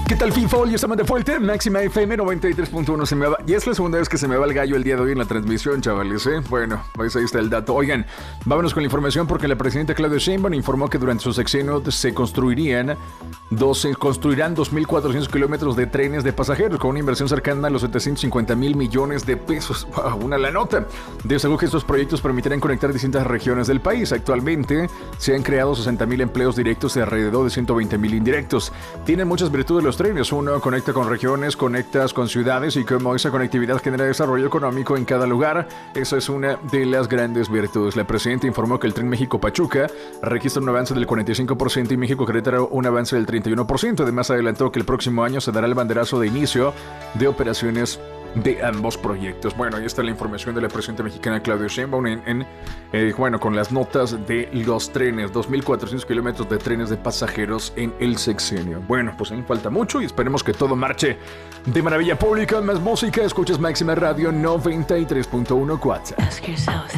¿Qué tal, FIFA? Hoy estamos de fuerte, Máxima FM 93.1 se me va. Y es la segunda vez que se me va el gallo el día de hoy en la transmisión, chavales, ¿eh? Bueno, pues ahí está el dato. Oigan, vámonos con la información porque la presidenta Claudia Sheinbaum informó que durante su sexenio se construirán 2.400 kilómetros de trenes de pasajeros con una inversión cercana a los 750,000 millones de pesos. ¡Wow! Una la nota. Destacó que estos proyectos permitirán conectar distintas regiones del país. Actualmente se han creado 60,000 empleos directos y alrededor de 120,000 indirectos. Tienen muchas virtudes los trenes. Uno, conecta con regiones, conectas con ciudades y como esa conectividad genera desarrollo económico en cada lugar, esa es una de las grandes virtudes. La presidenta informó que el tren México-Pachuca registra un avance del 45% y México-Querétaro un avance del 31%. Además adelantó que el próximo año se dará el banderazo de inicio de operaciones de ambos proyectos. Bueno, ahí está la información de la presidenta mexicana Claudia Sheinbaum con las notas de los trenes, 2.400 kilómetros de trenes de pasajeros en el sexenio. Bueno, pues aún falta mucho y esperemos que todo marche de maravilla. Pública, más música, escuchas Máxima Radio 93.1 Cuatza.